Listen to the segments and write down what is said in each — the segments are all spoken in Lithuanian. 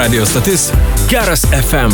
Radio stotis Geras FM.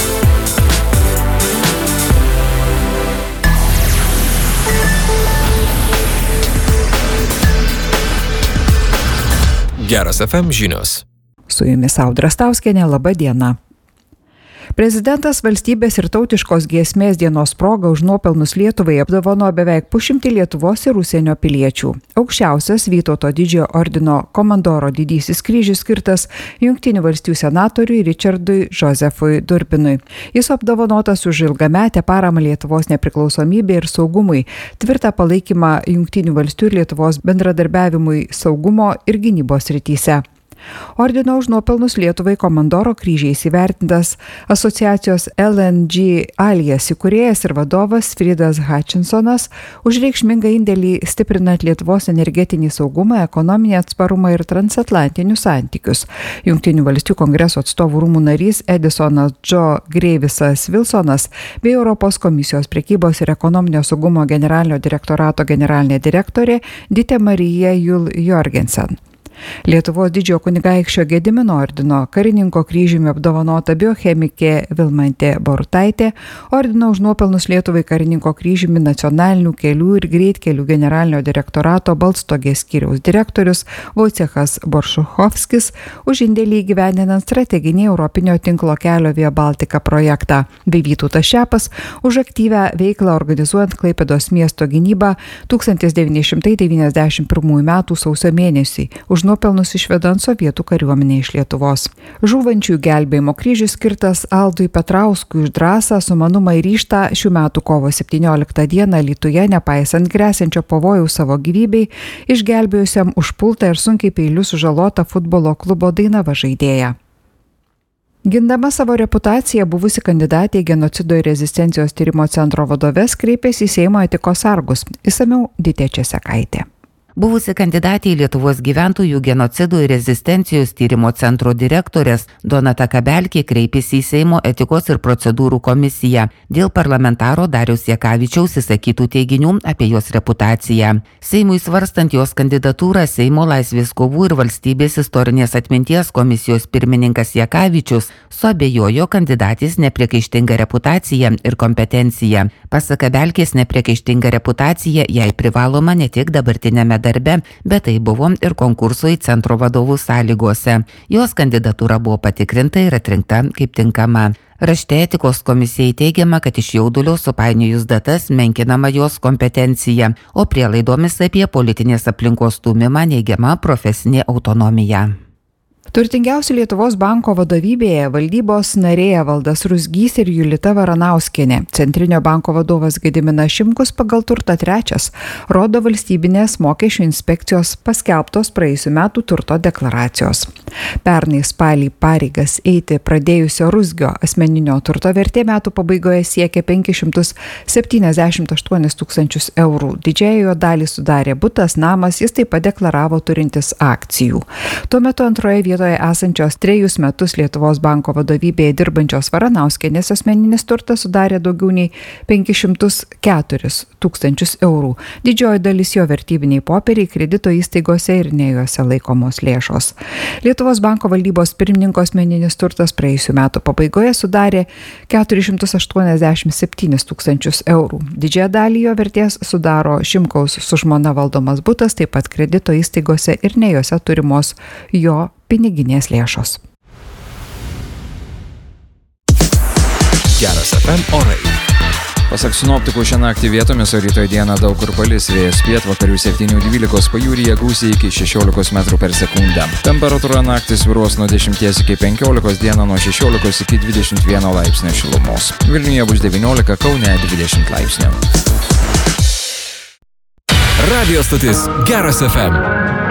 Geras FM žinios. Su jumis Audra Stauskienė, laba diena. Prezidentas valstybės ir tautiškos giesmės dienos proga už nuopelnus Lietuvai apdovanojo beveik 100 Lietuvos ir užsienio piliečių. Aukščiausias Vytauto didžiojo ordino komandoro didysis kryžius skirtas Jungtinių valstijų senatoriui Richardui Josefui Durbinui. Jis apdovanotas už ilgametę paramą Lietuvos nepriklausomybei ir saugumui, tvirtą palaikymą Jungtinių valstijų ir Lietuvos bendradarbiavimui saugumo ir gynybos srityse. Ordino už nuopelnus Lietuvai komandoro kryžiais įvertintas asociacijos LNG Alias įkūrėjas ir vadovas Fridas Hutchinsonas už reikšmingą indėlį stiprinant Lietuvos energetinį saugumą, ekonominį atsparumą ir transatlantinius santykius. Jungtinių valstijų kongreso atstovų rūmų narys Edisonas Joe Greivisas Wilsonas bei Europos komisijos prekybos ir ekonominio saugumo generalinio direktorato generalinė direktorė Dite Marija Jul Jorgensen. Lietuvos didžiojo kunigaikščio Gedimino ordino karininko kryžiumi apdovanota biochemikė Vilmantė Borutaitė, ordino už nuopelnus Lietuvai karininko kryžiumi nacionalinių kelių ir greitkelių generalinio direktorato Balstogės skyriaus direktorius Vojcechas Boršuchovskis už indėlį įgyvendinant strateginį Europinio tinklo kelio Via Baltica projektą, bei Vytautas Šepas už aktyvią veiklą organizuojant Klaipėdos miesto gynybą 1991 m. sausio mėnesį, už nuopelnus išvedant sovietų kariuomenę iš Lietuvos. Žūvančiųjų gelbėjimo kryžius skirtas Aldui Petrauskui už drąsą, sumanumą ir ryžtą šių metų kovo 17 dieną Alytuje, nepaisant gresiančio pavojaus savo gyvybei, išgelbėjusiam užpultą ir sunkiai peiliu sužalotą futbolo klubo Dainava žaidėją. Gindama savo reputaciją, buvusi kandidatė į genocido ir rezistencijos tyrimo centro vadoves kreipėsi į Seimo etikos sargus. Išsamiau Ditė Česekaitė. Buvusi kandidatė į Lietuvos gyventojų genocido ir rezistencijos tyrimo centro direktorės Donata Kabelkė kreipėsi į Seimo etikos ir procedūrų komisiją dėl parlamentaro Dariaus Jakavičiaus įsakytų teiginių apie jos reputaciją. Seimui svarstant jos kandidatūrą, Seimo laisvės kovų ir valstybės istorinės atminties komisijos pirmininkas Jakavičius suabejojo kandidatės nepriekaištinga reputacija ir kompetencija. Pasak Kabelkės, nepriekaištinga reputacija jai privaloma ne tik dabartinėme darbe, bet tai buvo ir konkurso į centro vadovų sąlygose. Jos kandidatūra buvo patikrinta ir atrinkta kaip tinkama. Rašte etikos komisijai teigiama, kad iš jaudulio supainiojus datas menkinama jos kompetencija, o prielaidomis apie politinės aplinkos stūmimą neigiama profesinė autonomija. Turtingiausių Lietuvos banko vadovybėje valdybos narė Valdas Ruzgys ir Julita Varanauskienė. Centrinio banko vadovas Gediminas Šimkus pagal turtą trečias, rodo valstybinės mokesčių inspekcijos paskelbtos praėjusių metų turto deklaracijos. Pernai spalį pareigas eiti pradėjusio Ruzgio asmeninio turto vertė metų pabaigoje siekia 578 tūkstančius eurų. Didžiąją jo dalį sudarė butas, namas, jis taip pat deklaravo turintis akcijų. Tuo metu antroje vietoje esančios 3 metus Lietuvos banko vadovybėje dirbančios Varanauskienės asmeninis turtas sudarė daugiau nei 504 tūkstančius eurų. Didžioji dalis jo vertybiniai popieriai, kredito įstaigose ir ne juose laikomos lėšos. Lietuvos banko valdybos pirmininko asmeninis turtas praėjusių metų pabaigoje sudarė 487 tūkstančius eurų. Didžiąją dalį jo vertės sudaro Šimkaus su žmona valdomas butas, taip pat kredito įstaigose ir ne juose turimos jo piniginės lėšos. Geras FM orai. Pasak sinoptikų, šią naktį vietomis, o rytoj dieną daug kur palis, vėjas pietvakarių 7-12, pajūryje gūsiai iki 16 metrų per sekundę. Temperatūra naktį svyruos nuo 10 iki 15, dieną nuo 16 iki 21 laipsnio šilumos. Vilniuje bus 19, Kaune 20 laipsnių. Radio stotis Geras FM.